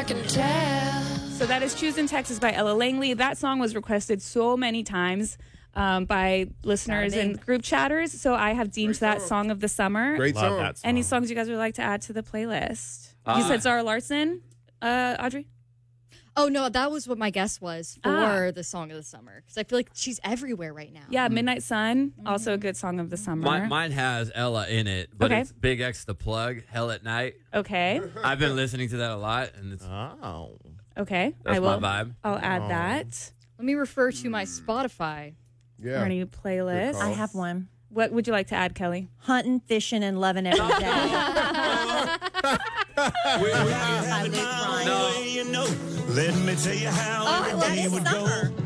I can tell. So that is Choosing Texas by Ella Langley. That song was requested so many times by listeners and group chatters. So I have deemed that song of the summer. Great Love song. that song. Any songs you guys would like to add to the playlist? You said Zara Larsson, Audrey? Oh, no, that was what my guess was for the song of the summer. Because I feel like she's everywhere right now. Yeah, Midnight Sun, also a good song of the summer. Mine has Ella in it, but Okay. it's Big X The Plug, Hell at Night. Okay, I've been listening to that a lot, and it's Oh. okay. that's I will. my vibe. I'll add that. Let me refer to my Spotify. Yeah. Our new playlist. Good I call. have one. What would you like to add, Kelly? Hunting, fishing, and loving every day. By Luke Bryan. No. Let me tell you how Oh, I love it this would summer. go.